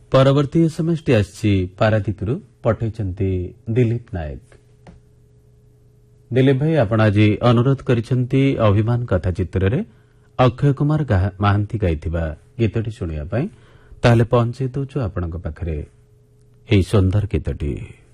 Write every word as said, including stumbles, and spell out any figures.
परवर्ती SMS T आसी पारादीपरू पठाइछन्ती दिलीप नायक। दिलीप भाई आपण आज अनुरोध करिछन्ती अभिमान कथा चित्र रे अक्षय कुमार महांती गाइथिबा गीतटी शुणिया पई ताले पहुंचे दउछु आपणक पाखरे एई सुंदर गीतटी।